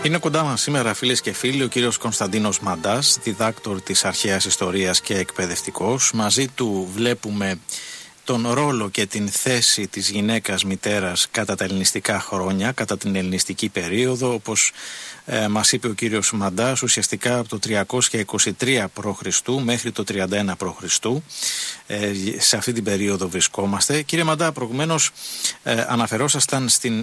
Είναι κοντά μας σήμερα, φίλες και φίλοι, ο κύριος Κωνσταντίνος Μαντάς, διδάκτορ της αρχαίας ιστορίας και εκπαιδευτικός. Μαζί του βλέπουμε τον ρόλο και την θέση της γυναίκας μητέρας κατά τα ελληνιστικά χρόνια, κατά την ελληνιστική περίοδο, όπως μας είπε ο κύριος Μαντάς, ουσιαστικά από το 323 π.Χ. μέχρι το 31 π.Χ. Σε αυτή την περίοδο βρισκόμαστε. Κύριε Μαντά, προηγουμένως αναφερόσασταν στην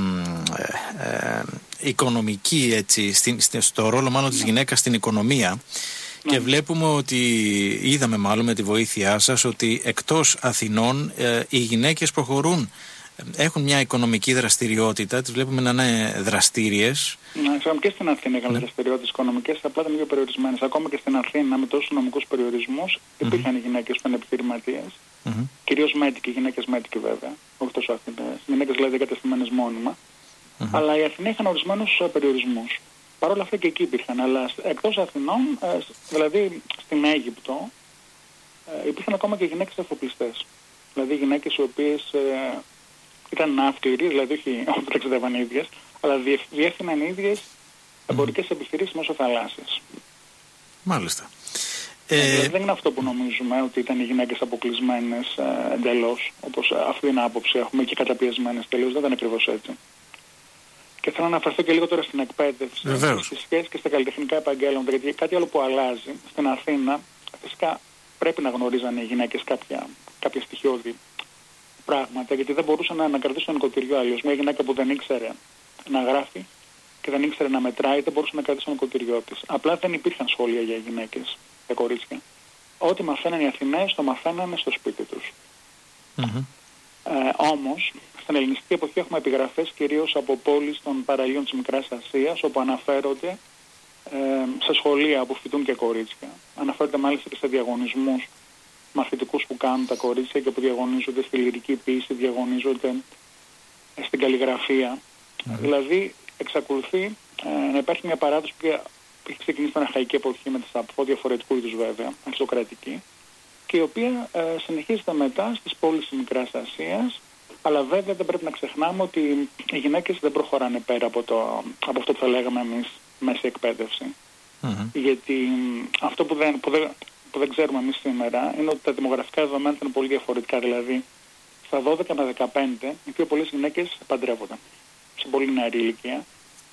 οικονομική, έτσι, στο ρόλο μάλλον της γυναίκας στην οικονομία. Και βλέπουμε ότι, είδαμε μάλλον με τη βοήθειά σας, ότι εκτός Αθηνών οι γυναίκες προχωρούν, έχουν μια οικονομική δραστηριότητα, τις βλέπουμε να είναι δραστήριες. Ναι, και στην Αθήνα είχαν δραστηριότητες οικονομικές, απλά ήταν λίγο περιορισμένες. Ακόμα και στην Αθήνα, με τόσους νομικούς περιορισμούς, υπήρχαν γυναίκες που ήταν επιχειρηματίες, κυρίως μέτικοι, γυναίκες μέτικοι βέβαια, όχι τόσο Αθήνες, γυναίκες δηλαδή εγκαταστημένες μόνιμα. Αλλά οι Αθηναίοι είχαν ορισμένους περιορισμούς. Παρ' όλα αυτά και εκεί υπήρχαν, αλλά εκτός Αθηνών, δηλαδή στην Αίγυπτο, υπήρχαν ακόμα και γυναίκες εφοπλιστές. Δηλαδή γυναίκες οι οποίες ήταν ναύκληροι, δηλαδή όχι όπου ταξιδεύαν οι ίδιες, αλλά διεύθυναν οι ίδιες εμπορικές επιχειρήσεις μέσω θαλάσσης. Μάλιστα. Δηλαδή δεν είναι αυτό που νομίζουμε, ότι ήταν οι γυναίκες αποκλεισμένες εντελώς, όπως αυτή την άποψη έχουμε, και καταπιεσμένες τελείως, δεν ήταν ακριβώς έτσι. Και θέλω να αναφερθώ και λίγο τώρα στην εκπαίδευση, στις σχέσεις και στα καλλιτεχνικά επαγγέλματα, γιατί κάτι άλλο που αλλάζει στην Αθήνα, φυσικά πρέπει να γνωρίζανε οι γυναίκες κάποια στοιχειώδη πράγματα, γιατί δεν μπορούσαν να κρατήσουν ένα νοικοκυριό αλλιώς. Μια γυναίκα που δεν ήξερε να γράφει και δεν ήξερε να μετράει, δεν μπορούσε να κρατήσει ένα νοικοκυριό της. Απλά δεν υπήρχαν σχολεία για γυναίκες, για κορίτσια. Ό,τι μαθαίνανε οι Αθηναίες, το μαθαίνανε στο σπίτι τους. Όμως, στην ελληνιστική εποχή έχουμε επιγραφές κυρίως από πόλεις των παραλίων της Μικράς Ασίας, όπου αναφέρονται σε σχολεία που φοιτούν και κορίτσια. Αναφέρονται μάλιστα και σε διαγωνισμούς μαθητικούς που κάνουν τα κορίτσια και που διαγωνίζονται στη λυρική ποίηση, διαγωνίζονται στην καλλιγραφία. Δηλαδή, εξακολουθεί να υπάρχει μια παράδοση που έχει ξεκινήσει στην αρχαϊκή εποχή με τη Σαπφό, διαφορετικού είδους βέβαια, αριστοκρατική, και η οποία συνεχίζεται μετά στις πόλεις της Μικράς Ασίας, αλλά βέβαια δεν πρέπει να ξεχνάμε ότι οι γυναίκες δεν προχωράνε πέρα από αυτό που θα λέγαμε εμείς μέση εκπαίδευση. Γιατί αυτό που δεν ξέρουμε εμείς σήμερα είναι ότι τα δημογραφικά δεδομένα είναι πολύ διαφορετικά. Δηλαδή, στα 12 με 15, οι πιο πολλές γυναίκες παντρεύονται σε πολύ νεαρή ηλικία.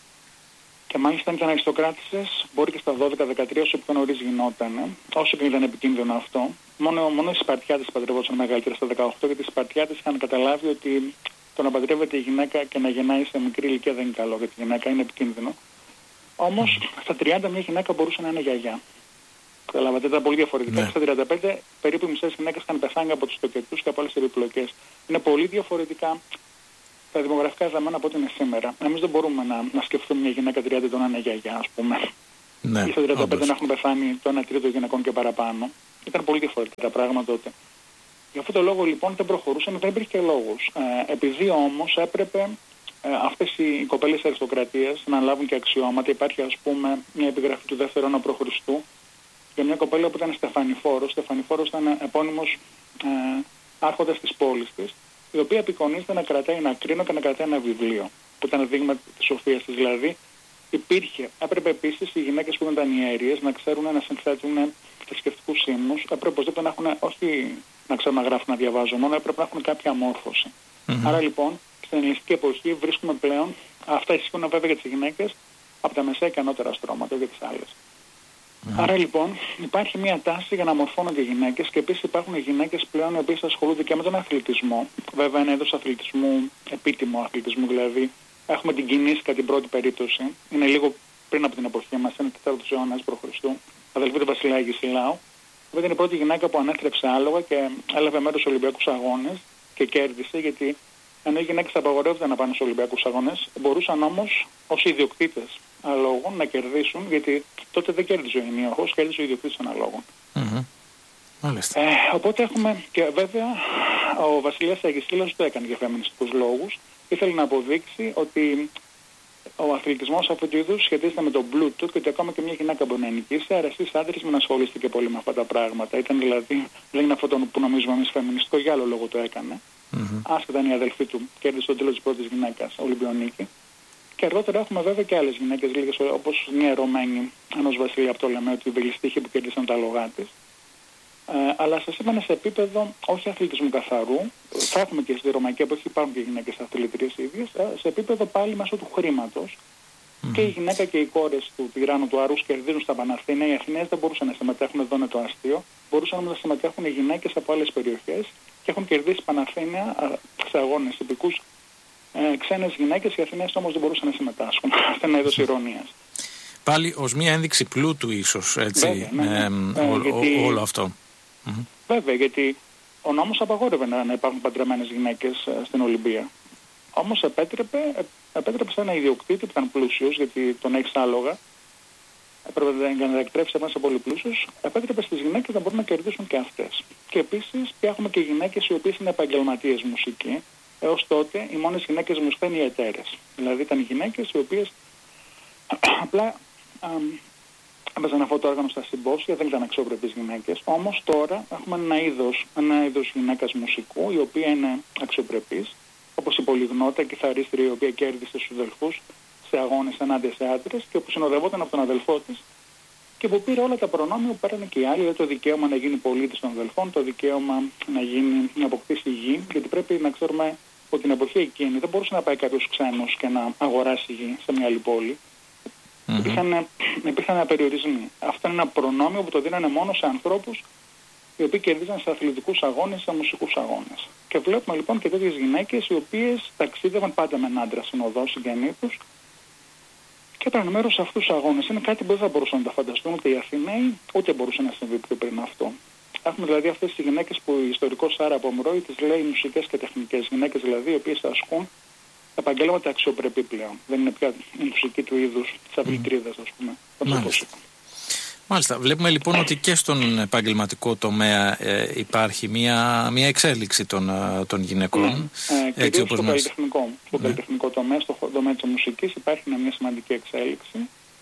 Και μάλιστα ήταν αριστοκράτησες, μπορεί και στα 12-13, όσο πιο νωρίς γινόταν, όσο και ήταν επικίνδυνο αυτό. Μόνο οι Σπαρτιάτες παντρευόταν μεγαλύτερα στα 18, γιατί οι Σπαρτιάτες είχαν καταλάβει ότι το να παντρεύεται η γυναίκα και να γεννάει σε μικρή ηλικία δεν είναι καλό για τη γυναίκα, είναι επικίνδυνο. Όμως στα 30 μια γυναίκα μπορούσε να είναι γιαγιά. Καταλάβατε, ήταν πολύ διαφορετικά. Στα 35 περίπου οι μισές γυναίκες είχαν πεθάνει από τους τοκετούς και από άλλες επιπλοκές. Είναι πολύ διαφορετικά τα δημογραφικά δεδομένα από ό,τι είναι σήμερα. Εμείς δεν μπορούμε να σκεφτούμε μια γυναίκα 30 ετών να είναι γιαγιά, ας πούμε. Ναι, ή στα 35 να έχουν πεθάνει το 1 τρίτο των γυναικών και παραπάνω. Ήταν πολύ διαφορετικά τα πράγματα τότε. Γι' αυτό το λόγο λοιπόν δεν προχωρούσαν, δεν υπήρχε και λόγος. Επειδή όμως έπρεπε αυτές οι κοπέλες αριστοκρατίας να λάβουν και αξιώματα. Υπάρχει, ας πούμε, μια επιγραφή του 2ου αιώνα π.Χ. για μια κοπέλα που ήταν Στεφανιφόρος. Στεφανιφόρος ήταν επώνυμος άρχοντας της πόλης της, η οποία απεικονίζεται να κρατάει ένα κρίνο και να κρατάει ένα βιβλίο, που ήταν δείγμα της σοφίας της. Δηλαδή, έπρεπε επίσης οι γυναίκες που ήταν ιερείες να ξέρουν να συνθέτουν θρησκευτικούς ύμνους. Έπρεπε οπωσδήποτε να έχουν, όχι να ξέρουν να γράφουν, να διαβάζουν, μόνο έπρεπε να έχουν κάποια μόρφωση. Άρα λοιπόν, στην ελληνιστική εποχή βρίσκουμε πλέον, αυτά ισχύουν βέβαια για τις γυναίκες από τα μεσαία και ανώτερα στρώματα, για τις άλλες. Άρα λοιπόν υπάρχει μια τάση για να μορφώνονται οι γυναίκες, και επίσης υπάρχουν γυναίκες πλέον οι οποίες ασχολούνται και με τον αθλητισμό. Βέβαια είναι είδος αθλητισμού, επίτιμο αθλητισμού δηλαδή. Έχουμε την Κινήσκα την πρώτη περίπτωση, είναι λίγο πριν από την εποχή μας, είναι 4ος αιώνας π.Χ. Αδελφή του βασιλιά Γισιλάου. Βέβαια είναι η πρώτη γυναίκα που ανέθρεψε άλογα και έλαβε μέρος στους Ολυμπιακούς Αγώνες και κέρδισε, γιατί ενώ οι γυναίκες απαγορεύονταν να πάνε στους Ολυμπιακούς Αγώνες, μπορούσαν όμως ως ιδιοκτήτες αλόγων να κερδίσουν, γιατί τότε δεν κέρδιζε ο ενίοχος, κέρδιζε ο ιδιοκτήτης των αλόγων. Οπότε έχουμε, και βέβαια ο βασιλιάς Αγισίλας το έκανε για φεμινιστικούς λόγους. Ήθελε να αποδείξει ότι ο αθλητισμός αυτού του είδους σχετίζεται με τον πλούτο και ότι ακόμα και μια γυναίκα μπορεί να νικήσει. Άρα εσείς άντρες μην ασχολείστε πολύ με αυτά τα πράγματα. Ήταν δηλαδή, δεν είναι αυτό που νομίζουμε εμείς φεμινιστικό, για άλλο λόγο το έκανε. Άσχετα είναι η αδελφή του, κέρδισε τον τίτλο της πρώτης γυναίκας Ολυμπιονίκη. Και αργότερα έχουμε βέβαια και άλλες γυναίκες, λίγες, όπως μια ερωμένη ενός βασιλεία από το Λεμαίο, του Βελιστήχη, που κέρδισαν τα λογά της. Αλλά σας είπανε σε επίπεδο όχι αθλητισμού καθαρού, θα έχουμε και στη ρωμαϊκή εποχή υπάρχουν και γυναίκες αθλητρίες ίδιες, σε επίπεδο πάλι μέσω του χρήματος. Και η γυναίκα και οι κόρες του Τιγράνου του Αρούς κερδίζουν στα Παναθηναία. Οι Αθηναίες δεν μπορούσαν να συμμετέχουν, εδώ είναι το αστείο. Μπορούσαν να συμμετέχουν οι γυναίκες από άλλες περιοχές και έχουν κερδίσει Παναθηναία σε αγώνες τυπικούς ξένες γυναίκες. Οι Αθηναίες όμως δεν μπορούσαν να συμμετάσχουν. Αυτό είναι είδος ηρωνίας. Πάλι ως μια ένδειξη πλούτου, ίσως, έτσι, βέβαια, όλο αυτό. Βέβαια, γιατί ο νόμος απαγόρευε να υπάρχουν παντρεμένες γυναίκες στην Ολυμπία. Όμως επέτρεπε σε ένα ιδιοκτήτη που ήταν πλούσιος, γιατί τον έχεις άλογα, έπρεπε να εκτρέψει ένα σε πολύ πλούσιους, επέτρεπε στις γυναίκες να μπορούν να κερδίσουν και αυτές. Και επίσης έχουμε και γυναίκες οι οποίες είναι επαγγελματίες μουσικοί. Έως τότε οι μόνες γυναίκες μουσικά είναι οι εταίρες. Δηλαδή ήταν γυναίκες οι οποίες απλά έπαιζαν αυτό το όργανο στα συμπόσια, δεν ήταν αξιοπρεπείς γυναίκες. Όμως τώρα έχουμε ένα είδος γυναίκας μουσικού, η οποία είναι αξιοπρεπής, όπως η Πολυγνώτα, κιθαρίστρια, η οποία κέρδισε στους Δελφούς σε αγώνες ενάντια σε άντρες και που συνοδευόταν από τον αδελφό της και που πήρε όλα τα προνόμια που πέρανε και οι άλλοι, το δικαίωμα να γίνει πολίτης των Δελφών, το δικαίωμα να αποκτήσει γη, γιατί πρέπει να ξέρουμε ότι την εποχή εκείνη δεν μπορούσε να πάει κάποιος ξένος και να αγοράσει γη σε μια άλλη πόλη. Υπήρχαν περιορισμοί. Αυτό είναι ένα προνόμιο που το δίνανε μόνο σε ανθρώπους οι οποίοι κερδίζαν σε αθλητικούς αγώνες, σε μουσικούς αγώνες. Και βλέπουμε λοιπόν και τέτοιες γυναίκες οι οποίες ταξίδευαν πάντα με έναν άντρα συνοδό, συγγενή τους, και έπαιρναν μέρος σε αυτούς τους αγώνες. Είναι κάτι που δεν θα μπορούσαν να τα φανταστούν ούτε οι Αθηναίοι, ούτε μπορούσε να συμβεί πιο πριν αυτό. Έχουμε δηλαδή αυτές τις γυναίκες που η ιστορικός Σάρα Απομρόη τις λέει μουσικές και τεχνικές. Γυναίκες δηλαδή οι οποίες ασκούν επαγγέλματα αξιοπρεπή πλέον. Δεν είναι πια η μουσική του είδους της αυλητρίδας, ας πούμε. Μάλιστα. Βλέπουμε λοιπόν ότι και στον επαγγελματικό τομέα υπάρχει μια εξέλιξη των γυναικών. Έτσι, όπως στο καλλιτεχνικό τομέα, στο τομέα της μουσικής υπάρχει μια σημαντική εξέλιξη.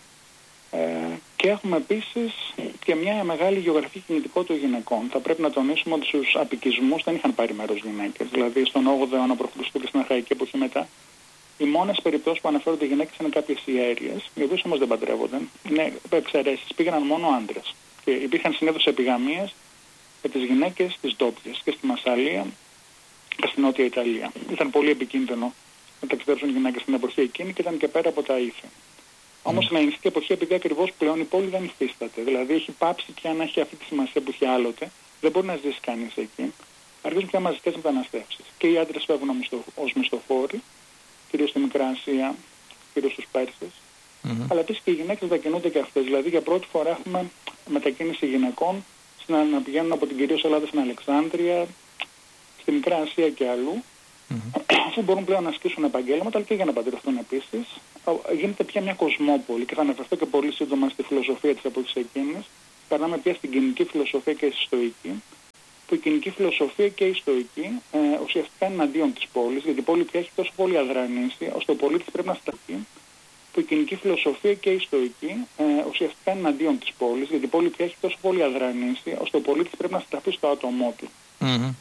Και έχουμε επίσης και μια μεγάλη γεωγραφική κινητικότητα των γυναικών. Θα πρέπει να τονίσουμε ότι στους απικισμούς δεν είχαν πάρει μέρος γυναίκες. Δηλαδή στον 8ο αιώνα π.Χ. και στην αρχαϊκή εποχή μετά, οι μόνες περιπτώσεις που αναφέρονται γυναίκες είναι κάποιες ιέρειες, οι οποίες όμως δεν παντρεύονταν. Είναι εξαιρέσεις, πήγαιναν μόνο άντρες. Και υπήρχαν συνήθως επιγαμίες για τις γυναίκες τις ντόπιες και στη Μασσαλία και στη Νότια Ιταλία. Ήταν πολύ επικίνδυνο να ταξιδέψουν γυναίκες στην εποχή εκείνη και ήταν και πέρα από τα ήθη. Όμως στην ελληνική εποχή, επειδή ακριβώς πλέον η πόλη δεν υφίσταται, δηλαδή έχει πάψει πια να έχει αυτή τη σημασία που είχε άλλοτε, δεν μπορεί να ζήσει κανείς εκεί, αρχίζουν πια μαζικές μεταναστεύσεις. Και οι άντρες φεύγουν ως μισθοφόροι, κυρίως στη Μικρά Ασία, κυρίως στους Πέρσες, αλλά επίσης και οι γυναίκες μετακινούνται και αυτές. Δηλαδή για πρώτη φορά έχουμε μετακίνηση γυναικών να πηγαίνουν από την κυρίως Ελλάδα στην Αλεξάνδρεια, στη Μικρά Ασία και αλλού, αφού μπορούν πλέον να ασκήσουν επαγγέλματα, αλλά και για να παντρευτούν επίσης. Γίνεται πια μια κοσμόπολη και θα αναφερθώ και πολύ σύντομα στη φιλοσοφία της εποχής εκείνης. Περνάμε πια στην κοινική φιλοσοφία και στη στοική, που η κοινική φιλοσοφία και η στοική ουσιαστικά είναι εναντίον της πόλης, γιατί η πόλη πια έχει τόσο πολύ αδρανήσει, ώστε ο πολίτης πρέπει να σταθεί. Που η κοινική φιλοσοφία και η στοική ουσιαστικά είναι εναντίον της πόλης, γιατί η πόλη πια έχει τόσο πολύ αδρανήσει, ώστε ο πολίτης πρέπει να σταθεί στο άτομό του.